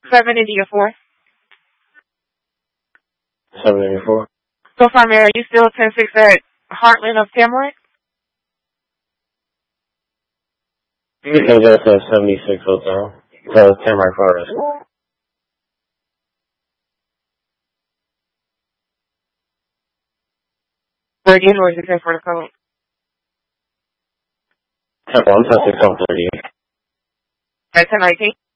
7 India 4. 784. So far, Mary, are you still 10-6 at Heartland of Tamarack? Because that's a 76 hotel. So Tamarack Forest. Again, or is it 10 for the code? I'm 10-6 on 38. At 1019?